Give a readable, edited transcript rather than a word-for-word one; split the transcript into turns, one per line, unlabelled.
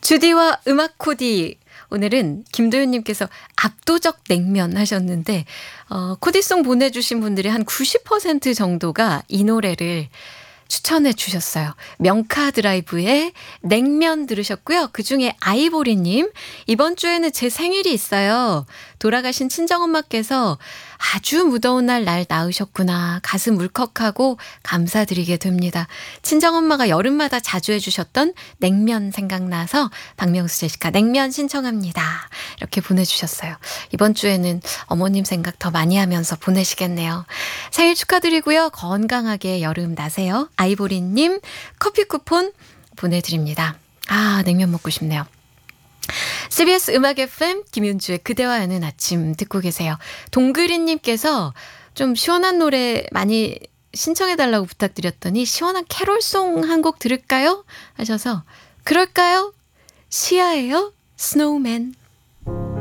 주디와 음악 코디. 오늘은 김도윤님께서 압도적 냉면 하셨는데 코디송 보내주신 분들이 한 90% 정도가 이 노래를 추천해 주셨어요. 명카 드라이브의 냉면 들으셨고요. 그중에 아이보리님, 이번 주에는 제 생일이 있어요. 돌아가신 친정엄마께서 아주 무더운 날 낳으셨구나. 가슴 울컥하고 감사드리게 됩니다. 친정엄마가 여름마다 자주 해주셨던 냉면 생각나서 박명수 제시카 냉면 신청합니다. 이렇게 보내주셨어요. 이번 주에는 어머님 생각 더 많이 하면서 보내시겠네요. 생일 축하드리고요. 건강하게 여름 나세요. 아이보리님 커피 쿠폰 보내드립니다. 아, 냉면 먹고 싶네요. CBS 음악 FM 김윤주의 그대와 여는 아침 듣고 계세요. 동그리님께서 좀 시원한 노래 많이 신청해달라고 부탁드렸더니 시원한 캐롤송 한 곡 들을까요? 하셔서 그럴까요? 시아예요? 스노우맨.